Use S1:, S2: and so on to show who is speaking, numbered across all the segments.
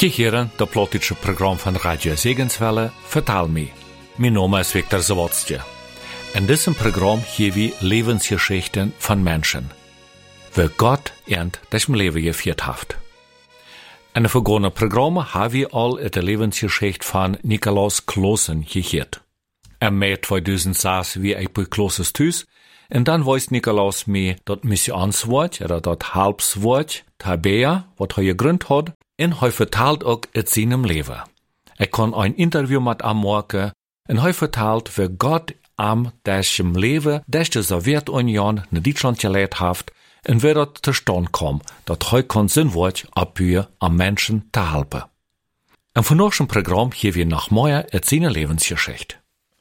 S1: Hier das plotische Programm von Radio Segenswelle, Vertal mich. Mein Name ist Viktor Zawodstje. In diesem Programm hier wir Lebensgeschichten von Menschen, wie Gott das Leben geführt hat. In den vergangenen Programmen haben wir all die Lebensgeschichte von Nikolaus Klossen gehört. Mai 2006 wie ich bei Klosses thuis, en dan weist Nikolaus mir dat Missionswoord, oder dat Halbswoord, Tabea, wat hij gegründet hat, en hij vertelt ook uit zijn leven. Ik kon een interview met hem maken, en hij vertelt wie Gott am dessen leven, des de Sowjetunion naar Duitsland geleid heeft, en wie dat te stand kwam, dat hij kon zijn woord abbuien am Menschen te helpen. En vandaag een programma hier wir nog meer uit zijn levensgeschichte.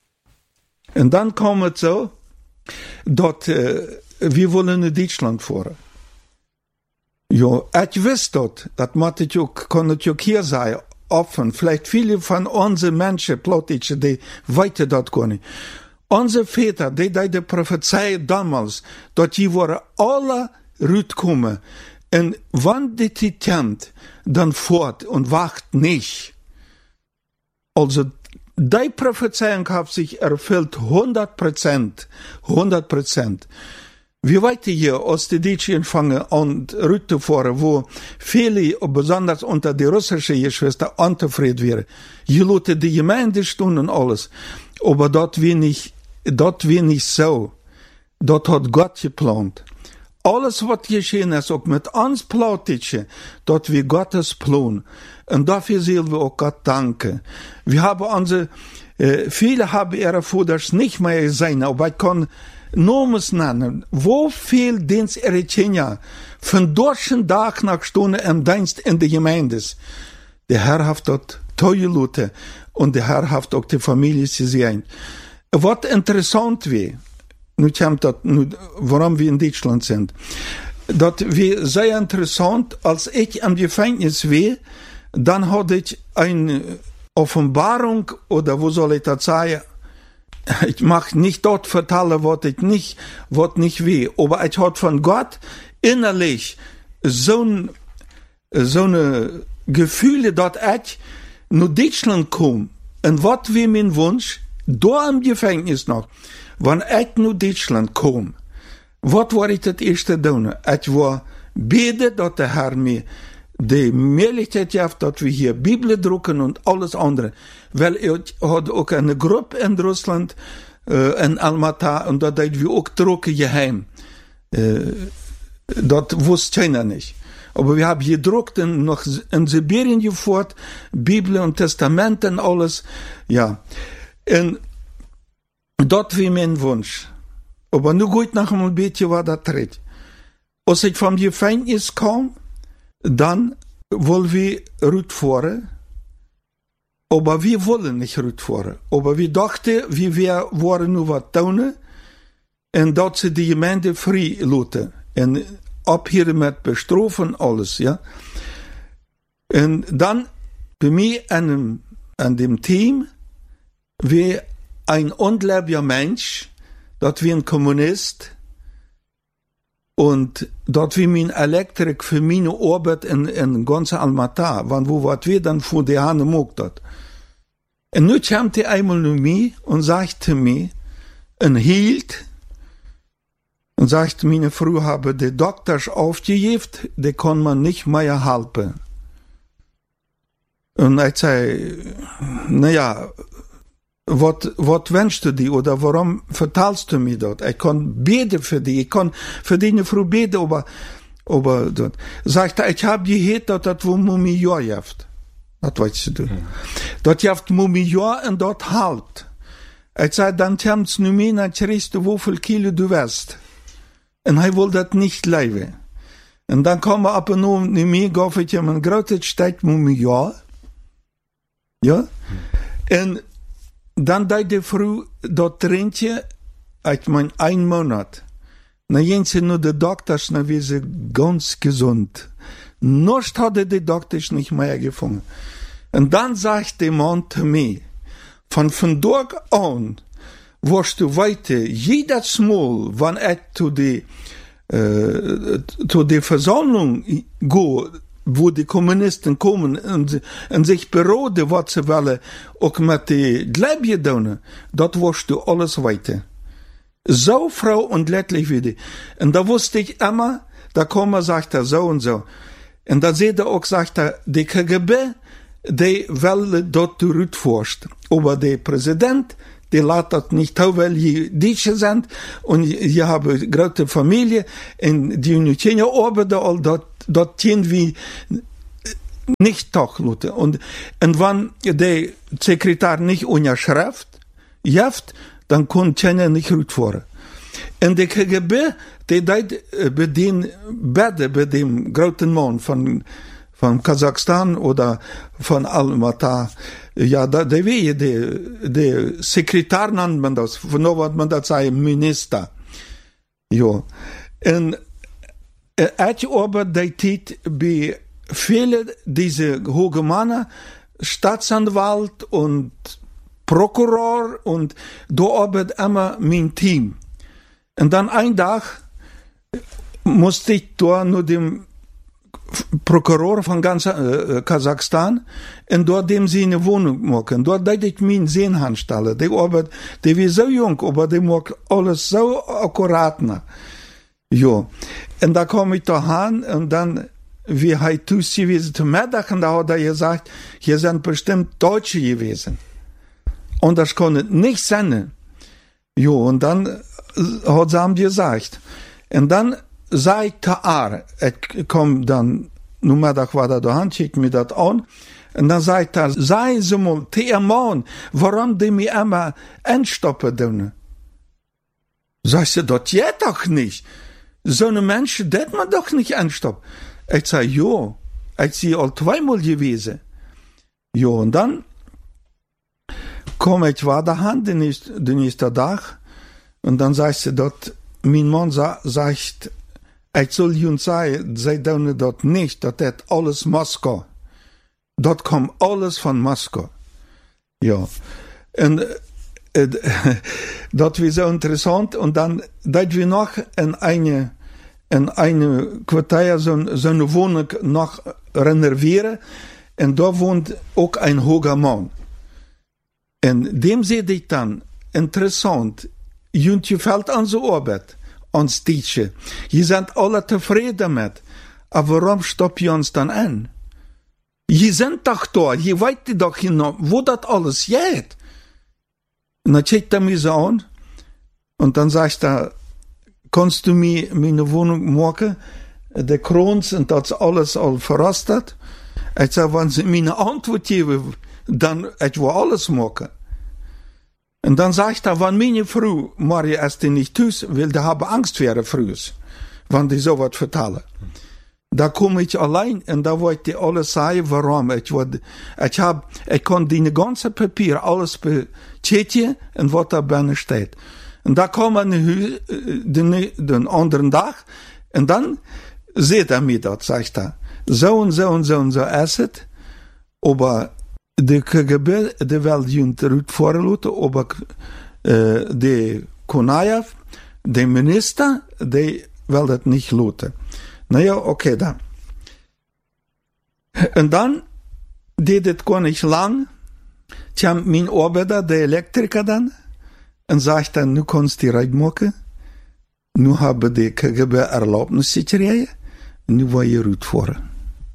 S2: En dan kwam het zo, dat we willen naar Duitsland voeren. Ja, ik wist dat moet ik ook, kon het ook hier zijn, offen. Vielleicht viele von onze mensen, plotische, die weten dat kunnen. Onze väter, die de profetieën damals, dat die worden alle uitkomen. En wanneer die kent, dan voort en wacht niet. Also, die Prophezeiung hat sich erfüllt 100%. 100%. Wir weiter hier aus der Deutschen empfangen und Rüte fahren, wo viele, besonders unter die russischen Geschwister, unzufrieden wären. Je laten die Gemeinde tun und alles. Aber dort wir nicht so. Dort hat Gott geplant. Alles, was geschehen ist, auch mit uns Plautischen, dort wir Gottes Plan. Und dafür sollen wir auch Gott danken. Wir haben viele haben ihre Vaters nicht mehr gesehen, aber ich kann Namen nennen. Wo viel Dienst Eritrea von deutschen Tag nach Stunde im Dienst in der Gemeinde. Der Herr hat dort tolle Leute und der Herr hat auch die Familie gesehen. Was interessant wäre, warum wir in Deutschland sind. Dat war sehr interessant, als ich am Gefängnis war, dann hatte ich eine Offenbarung, oder wo soll ich das sagen? Ich mag nicht dort vertellen, was nicht will, aber ich hatte von Gott innerlich so eine Gefühle, dass ich nach Deutschland komme. Und was war mein Wunsch? Da im Gefängnis noch. Wenn ich nach Deutschland komme, was war ich das erste tun? Ich war beten, dass der Herr mir die Möglichkeit hat, dass wir hier Bibel drucken und alles andere. Weil ich hatte auch eine Gruppe in Russland, in Almaty, und da dort wir auch drucken geheim. Das wusste keiner nicht. Aber wir haben gedruckt und noch in Sibirien geführt, Bibel und Testament und alles, ja. Und dat war mein Wunsch. Aber nur gut nach einem bisschen war das dritt. Als ich vom Gefängnis kam, dann wollen wir rüberfahren. Aber wir wollen nicht rüberfahren. Aber wir dachten, wir wollen nur was tun. Und dat sie die Gemeinde frei lassen. Und abhören mit Bestrafen, alles, ja. Und dann, bei mir an dem Team, wir ein ungläubiger Mensch, dort wie ein Kommunist, und dort wie mein Elektrik für meine Arbeit in ganz Almaty, wo wat wir dann vor die Hand mogt dat. Und nu kam die einmal zu mir und sagte mir, und hielt, und sagte, meine Frau habe die Doktors aufgegeben, die kann man nicht mehr helfen. Und ich zei, naja, was wünschst du dir, oder warum verteilst du mir das? Ich kann beten für dich, ich kann für deine Frau beten, aber dort. Sagt er, ich habe gehört, dass das wo Mumior jaft. Das weißt du. Das jaft Mumior und dort halt. Ich sag, dann kommst du mir, dann kriegst du, wie viel Kilo du wirst. Und er will das nicht leben. Und dann kommen wir ab und zu mir, gab ich ihm ein großes Stück Mumior. Ja? Und dann da die Frau dort trinken, ich mein, 1 Monat. Na jense nur die Doktors, na wie sie ganz gesund. Nicht hatte die Doktors nicht mehr gefunden. Und dann sagt der Mann zu mir, von dort an, wirst du weiter, jedes Mal, wenn ich zu die Versammlung gehe, wo die Kommunisten kommen und sich beroden, was sie wollen, auch mit die Gläubigen, dort wirst du alles weiter. So froh und leidlich wie die. Und da wusste ich immer, da kommen, sagt er, so und so. Und da seht er auch, sagt er, die KGB, die will dort zurückforschen. Aber der Präsident, die lässt das nicht tun, weil die Deutsche sind und die haben eine große Familie und die nicht arbeiten, all dort irgendwie nicht doch, Leute. Und wenn der Sekretär nicht unterschreibt, dann kann keiner nicht rückfahren. Und der KGB, die bei den Bäden, bei dem großen Mann von Kasachstan oder von Almaty, ja, der Sekretär nennt man das, von was man das sagt, Minister. Ja. Und ich arbeite die bei vielen dieser hohen Männer, Staatsanwalt und Prokuror und da arbeitet immer mein Team. Und dann ein Tag musste ich da nur dem Prokuror von ganz Kasachstan und dort dem sie eine Wohnung machen. Dort hätte ich mich hinstellen. Die war so jung, aber die mag alles so akkurat. Ja. Und da komme ich da hin und dann, wie er gewesen zum Mittag, und da hat er gesagt, hier sind bestimmt Deutsche gewesen. Und das konnte nicht sein. Ja, und dann hat sie ihm gesagt. Und dann sagte er, ich komme dann, nur Mittag war da Hand, schickt mir das an. Und dann sagt er, sei Sie mal, der Mann, warum die mir immer entstoppen tun? Sagst du, das geht doch nicht. So eine Menschen, das man doch nicht entstoppen. Ich sag, ja, ich sie all zweimal gewesen. Ja, und dann komme ich weiter hin, den nächsten Tag, und dann sagst du dort, mein Mann sagt, ich soll ihnen sagen, sie tun dort nicht, das ist alles Moskau. Dort kommt alles von Moskau. Ja. Und das war so interessant, und dann, dass wir noch in eine Quartier so eine Wohnung noch renovieren, und da wohnt auch ein hoher Mann. Und dem sehe ich dann, interessant, und gefällt unsere Arbeit, uns Deutsche. Die sind alle zufrieden damit. Aber warum stoppen ihr uns dann an? Die sind doch da, die weiten doch hinaus, wo das alles geht. Und dann checkt er mich so an, und dann sagt er, kannst du mir meine Wohnung machen? Der Krons und das alles all verrostet. Ich sage, wenn sie mir eine Antwort geben, dann ich will alles machen. Und dann sagt er, wenn meine Frau, Maria, ist die nicht tust, will die haben Angst vor ihrer Frau, wenn die so was vertellen. Da komme ich allein, und da wollte ich alles sagen, warum. Ich kann die ganze Papier alles bestätigen, und was da bei steht. Und da kam den anderen Tag, und dann seht er mir das, sagt er. So und so und so und so ist es, aber die KGB, die will nicht rückfahren, aber die Konajew, der Minister, die will das nicht lassen. Naja, okay, dann. Und dann, das gar nicht lang, kam mein Arbeiter, der Elektriker dann, und sagt dann, nu kannst du reinmachen, nu haben die KGB Erlaubnis gekriegt, nu war ich rückfahren.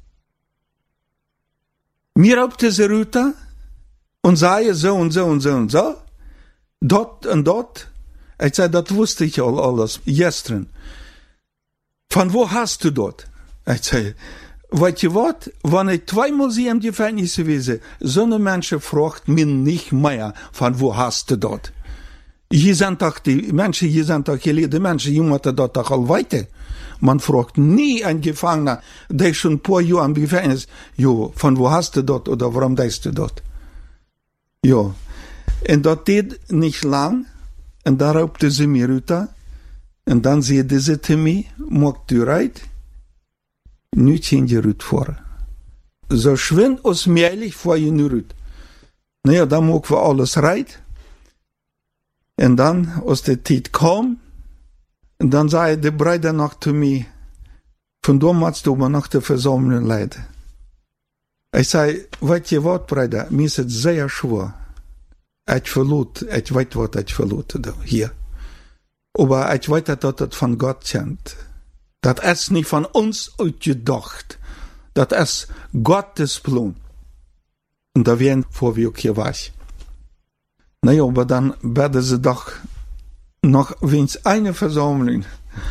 S2: Mir auf diese Route und sage so und so und so und so, dort und dort. Ich sage, das wusste ich alles gestern. Von wo hast du dort? Ich sage, weißt du was? Wenn ich zweimal sie im Gefängnis gewesen, so eine Menschen fragt mich nicht mehr, von wo hast du dort? Hier sind doch die Menschen, hier sind doch gelehrte Menschen, die machen dort doch all weiter. Man fragt nie einen Gefangener, der schon ein paar Jahre im Gefängnis ist, jo, von wo hast du dort oder warum bist du dort? Jo. Und das geht nicht lang, und da raubte sie mir runter, und dann sagte sie zu mir, mag du reit? Nicht in die Rüt vor. So schwind aus Mielich vor in die Rüt. Naja, dann mag wir alles reit. Und dann, aus der Zeit kam, und dann sagte der Bruder noch zu mir, Von da machst du aber noch die Versammlung leiden. Ich sage, weißt ihr was, Bruder, mir ist es sehr schwer. Ich weiß, was ich verloren hier. Aber ich weiß, dass das von Gott kommt. Das ist nicht von uns ausgedacht. Das ist Gottes Plan. Und da werden vor wie auch hier war. Naja, aber dann werden sie doch noch wenigstens eine Versammlung.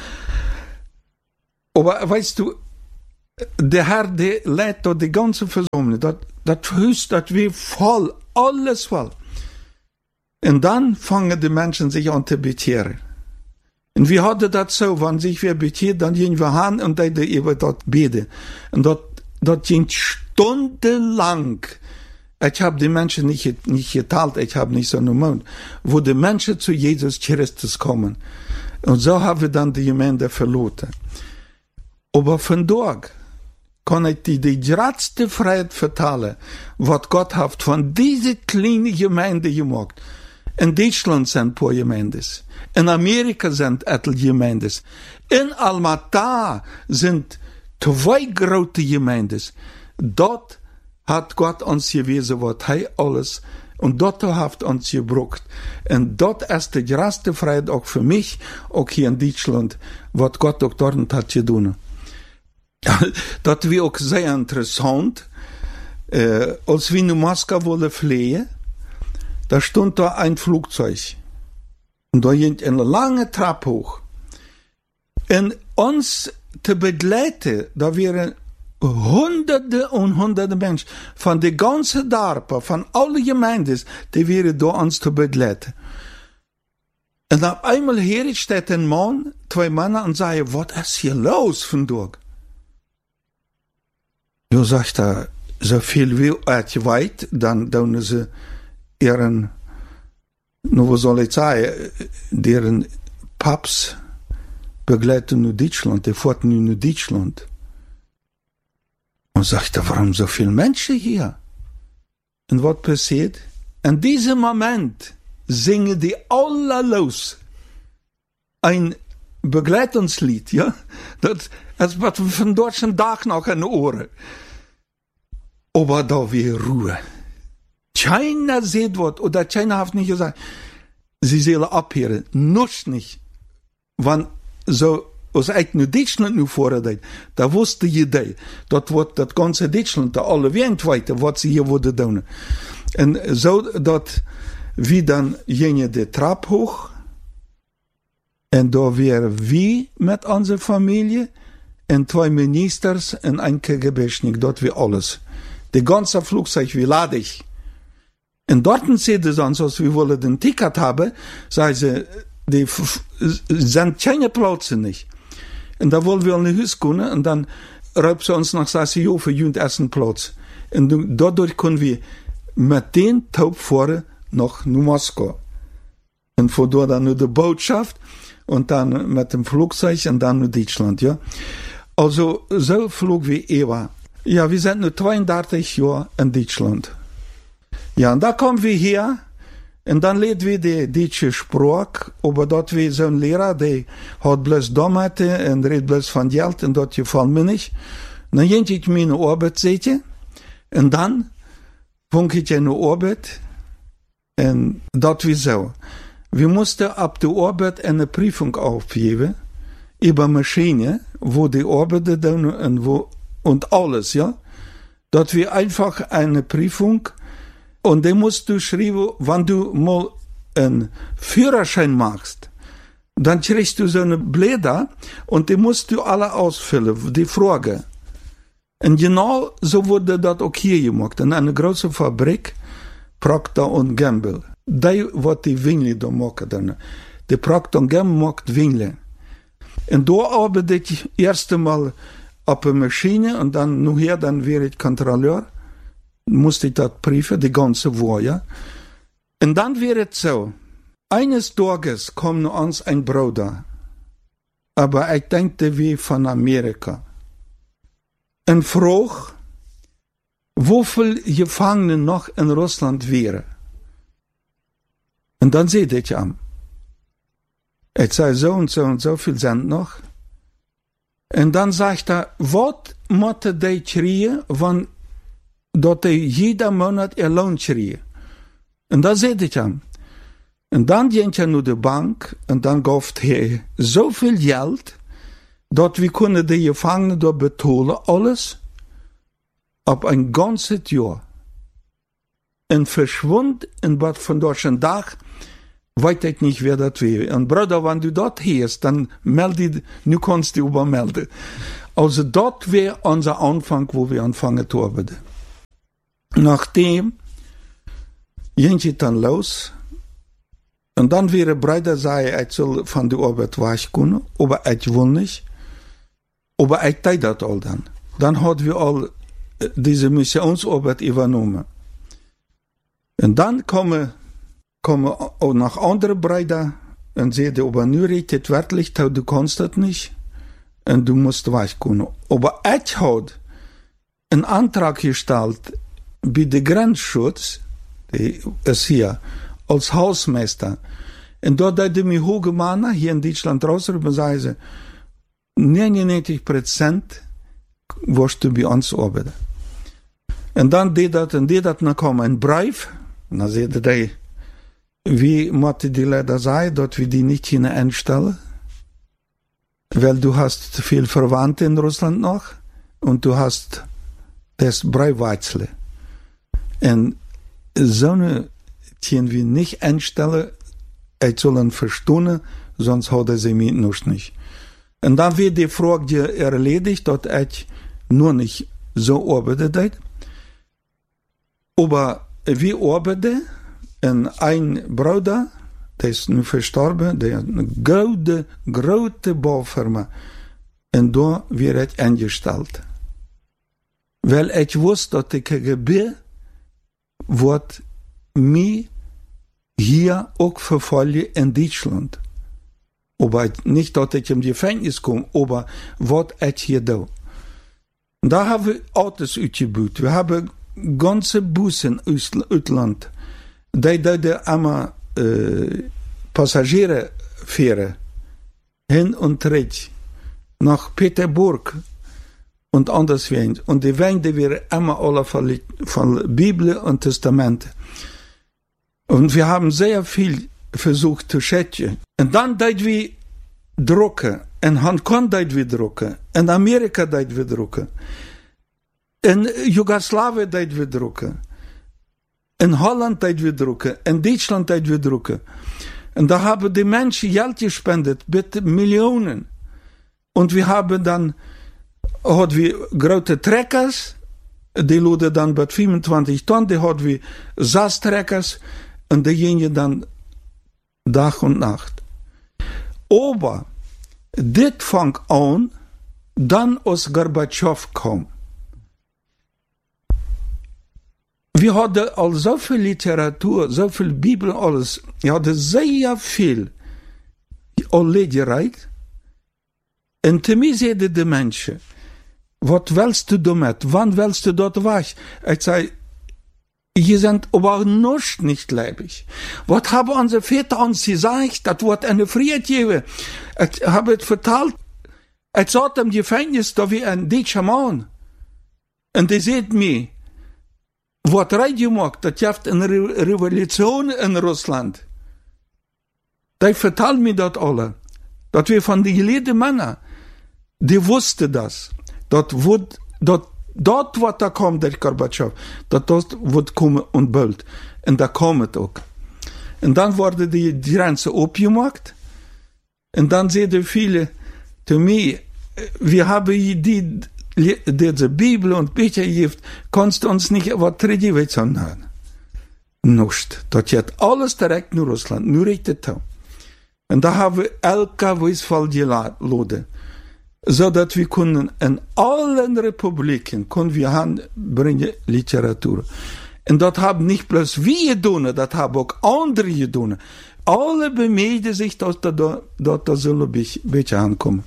S2: Aber weißt du, der Herr, der leitet dort die ganze Versammlung. Das höchst, das wie voll, alles voll. Und dann fangen die Menschen sich an zu betieren. Und wir hatten das so, wenn sich wer betiert, dann gehen wir hin und dann eben dort beten. Und dort ging stundenlang. Ich habe die Menschen nicht geteilt, ich habe nicht so einen wo die Menschen zu Jesus Christus kommen. Und so haben wir dann die Gemeinde verloren. Aber von dort kann ich die größte Freiheit vertellen, was Gott hat von dieser kleinen Gemeinde gemacht. In Deutschland sind ein paar Gemeindes. In Amerika sind etliche Gemeindes. In Almata sind 2 große Gemeindes. Dort hat Gott uns gewiesen, was er alles, und dort hat uns gebraucht. Und dort ist die größte Freiheit auch für mich, auch hier in Deutschland, was Gott auch dort hat getan. Das war auch sehr interessant. Als wir in Moskau wollen fliehen, da stand da ein Flugzeug. Und da ging eine lange Treppe hoch. Und uns zu begleiten, da wären Hunderte und Hunderte Menschen von der ganzen Dorf, von allen Gemeinden, die wären da uns zu begleiten. Und auf einmal hier steht ein Mann, 2 Männer, und sagen, was ist hier los von dort? Ja, sagt er, so viel wie ich weiß, dann tun sie ihren, was soll ich sagen, deren Papst begleiten in Deutschland, die fuhren in Deutschland. Und sagt er, warum so viele Menschen hier? Und was passiert? In diesem Moment singen die alle los ein Begleitungslied, ja? Das wird von deutschen Tag noch in den Ohren. Aber da wir Ruhe. Keiner sieht was, oder keiner hat nicht gesagt, sie sollen abhören. Noch nicht. Wenn so, als ich nur Deutschland nur vorher, da wusste jeder, das wird das ganze Deutschland, da alle Welt weiter, was sie hier würden tun. Und so, dass wir dann gingen die Treppe hoch, und da wären wir mit unserer Familie, und 2 Ministers, und ein KGB-Schnick, dort wir alles. Die ganze Flugzeug, wie ladig. Und dort sehen sie uns, als wir wollen den Ticket haben, sagen sie, die sind keine Plätze nicht. Und da wollen wir in ein Haus kommen, und dann rauben sie uns noch, sagen sie, jo, für jeden ersten Platz. Und dadurch können wir mit den Taub fahren nach Moskau. Und von dort dann nur die Botschaft, und dann mit dem Flugzeug, und dann nach Deutschland, ja. Also, so flog wie Eva. Ja, wir sind nur 32 Jahre in Deutschland. Ja, und da kommen wir hier, und dann lernen wir die deutsche Sprache, aber dort wie so ein Lehrer, der hat bloß Dummheiten und redet bloß von Geld, und dort gefällt mir nicht. Und dann ging ich meine Arbeit sehen, und dann fang ich eine Arbeit, und dort wie so. Wir mussten ab der Arbeit eine Prüfung aufgeben, über Maschine, wo die arbeiten und alles, ja. Dort wir einfach eine Prüfung, und die musst du schreiben, wenn du mal einen Führerschein machst, dann kriegst du so eine Blätter, und die musst du alle ausfüllen, die Frage. Und genau so wurde das auch hier gemacht, in einer großen Fabrik, Procter & Gamble. Die, was die Wingle da machen, dann. Die Procter & Gamble macht Wingle. Und da arbeite ich erst einmal auf der Maschine, und dann nachher, dann wäre ich Kontrolleur, musste ich das prüfen, die ganze Woche, ja. Und dann wäre es so, eines Tages kommt uns ein Bruder, aber ich denke wie von Amerika, und fragt, wie viele Gefangene noch in Russland wären. Und dann sehe ich an. Ich sage, so und so und so viel sind noch. En dan sagt er, wat moeten die kriegen, want dat die jeder Monat ihr Lohn kriegen. En dan zei ik hem. En dan ging je naar de bank, en dan gaf hij zoveel geld, dat we kunnen de Gevangenen door betalen, alles, op een ganzes jaar. En verschwund, en wat van deze dag, weet ik niet wer dat weer. En broeder, wenn du dat hörst, dan meld je, nu kannst du übermelden. Also dat wäre unser Anfang, wo wir anfangen zu arbeiten. Nachdem ging het dan los, en dan weer Bruder zei, ik zal van de arbeid weg kunnen, aber ik wil niet. Aber ik deed dat al dan. Dan hadden we al deze missionsarbeit übernommen. En dan komen auch noch andere Brüder und zeiden, aber nu redt het werkelijk, du kannst dat niet. En du musst weg kunnen. Aber ik had een Antrag gesteld bij de Grenzschutz, die is hier, als Hausmeister. En dat deed mij hoge mannen hier in Duitsland rausrüber, zei ze, 99% wirst du bei uns arbeiten. En dan deed dat, dan kwam een brief, en dan zeiden die, wie moeten die leider zijn, dat we die niet kunnen einstellen? Weil du hast viel Verwandte in Russland noch, und du hast das Breiweizel. En zo'n können wir nicht einstellen, ich sollen verstonen, sonst hadden sie mich noch nicht. En dan wird die Frage erledigt, dat ich nur nicht so arbeite. Aber wir arbeiten, en ein Bruder, der ist nu verstorben, der hat eine grote Baufirma. En da wird ich eingestellt. Weil ich wusste, dass die KGB wird mich hier auch verfolgen in Deutschland. Aber nicht, dass ich im Gefängnis komme, aber was ich hier tue. Da haben wir Autos uitgebucht. Wir haben ganze Bussen aus Utland. Die deden immer Passagiere fahren. Hin und zurück. Nach Peterburg und anderswohin. Und die Wände wären immer alle von Bibel und Testament. Und wir haben sehr viel versucht zu schätzen. Und dann deden wir drucken. In Hongkong deden wir drucken. In Amerika deden wir drucken. In Jugoslawien deden wir drucken. In Holland deden wir drucken. In Deutschland deden wir drucken. Und da haben die Menschen Geld gespendet, mit Millionen. Und wir haben dann, hadden wir große Trekkers, die luden dann bei 25 Tonnen, die hadden wir 6 Trekkers, und die gingen dann Tag und Nacht. Aber, dit fang an, dann als Gorbatschow kam. Wir hatten al so viel Literatur, so viel Bibel, alles. Wir hatten sehr viel alle gereicht. Und zu mir zeiden die Menschen, was willst du damit? Wann willst du dort weg? Ich sage, ihr seid aber noch nicht leibig. Was haben unsere Väter uns gesagt? Das wird eine Friede geben. Ich habe es vertalt. Ich saß im Gefängnis, da wie ein deutscher Mann. Und die sagt mir, was Radio macht, das gibt eine Revolution in Russland. Die vertellen mir das alle. Das wir von den gelehrten Männern, die wussten das. Dort, was da kommt, der Gorbatschow, das wird kommen und bald. Und da kommt auch. Und dann wurde die Grenze abgemacht. Und dann sehen viele zu mir, wir haben diese Bibel und Bücher gegeben, kannst du uns nicht was Tridiwitz anhören? Nicht. Das geht alles direkt in Russland, nur richtig. Und da haben wir LKWs voll geladen, so dass wir können in allen Republiken können wir anbringen Literatur. Und das haben nicht bloß wir getan, das haben auch andere getan. Alle bemühen sich, dass da soll ein bisschen ankommen.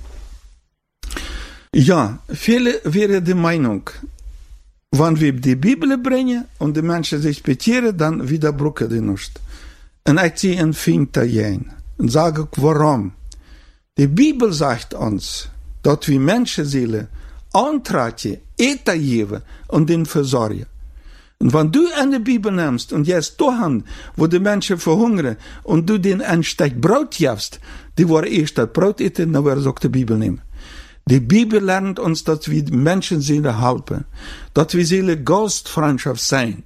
S2: Ja, viele wären der Meinung, wenn wir die Bibel bringen und die Menschen sich bekehren, dann widerbrechen die nicht. Und ich ziehe ein Finger ein und sage, warum? Die Bibel sagt uns, dass wir Menschenseelen antragen, Eter geben und den versorgen. Und wenn du eine Bibel nimmst und jetzt dahin, wo die Menschen verhungern und du denen ein Stück Brot gibst, die wollen erst das Brot essen, dann werden sie auch die Bibel nehmen. Die Bibel lernt uns, dass wir Menschenseelen helfen, dass wir Seele Gastfreundschaft sein.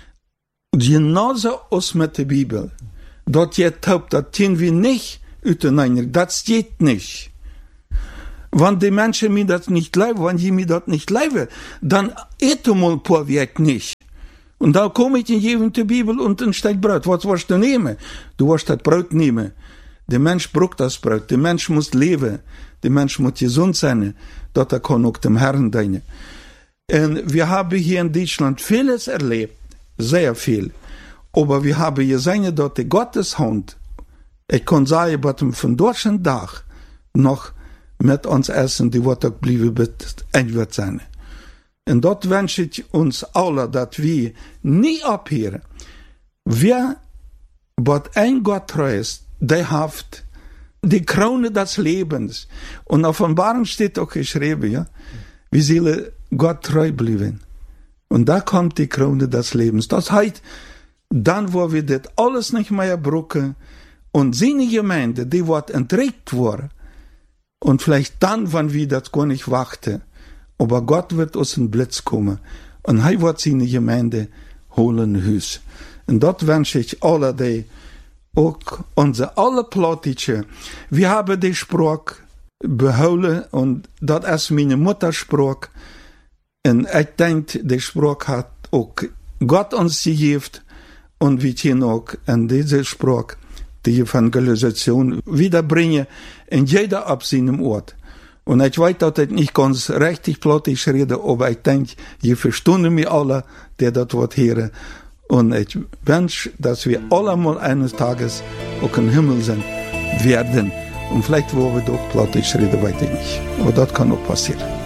S2: Genauso aus mit der Bibel. Dort jetzt haupt, das tun wir nicht untereinander, das geht nicht. Wenn die Menschen mir das nicht glauben, wenn die mir das nicht glauben, dann eten mal ein paar Weg nicht. Und da komme ich in die Bibel und ein Stück Brot. Was willst du nehmen? Du willst das Brot nehmen. Der Mensch braucht das Brot. Der Mensch muss leben. Der Mensch muss gesund sein. Dort kann auch dem Herrn dienen. Und wir haben hier in Deutschland vieles erlebt. Sehr viel. Aber wir haben gesehen, dass die Gotteshand, ich kann sagen, dass von deutschen Tag noch mit uns essen, die wird auch bleiben, wird sein. Und dort wünsche ich uns alle, dass wir nie abhören. Wer, was ein Gott treu ist, der hat die Krone des Lebens. Und auf Offenbarung steht auch geschrieben, ja, wir sollen Gott treu bleiben. Und da kommt die Krone des Lebens. Das heißt, dann, wo wir das alles nicht mehr brauchen, und seine Gemeinde, die wird entrückt worden. Und vielleicht dann, wenn wir das gar nicht warten. Aber Gott wird aus dem Blitz kommen. Und er wird seine Gemeinde holen Hüs. Und dort wünsche ich alle, die auch unsere alle Plottische. Wir haben die Sprache behouden und das ist meine Muttersprache. Und ich denke, die Sprache hat auch Gott uns gegeben. Und wir können auch in diese Sprache die Evangelisation wiederbringen in jeder ab seinem Ort. Und ich weiß, dass ich nicht ganz richtig plottisch rede, aber ich denke, ihr verstehen mich alle, die das Wort hören. Und ich wünsche, dass wir alle mal eines Tages auch im Himmel sind, werden. Und vielleicht wollen wir doch plottisch reden, weiß ich nicht. Aber das kann auch passieren.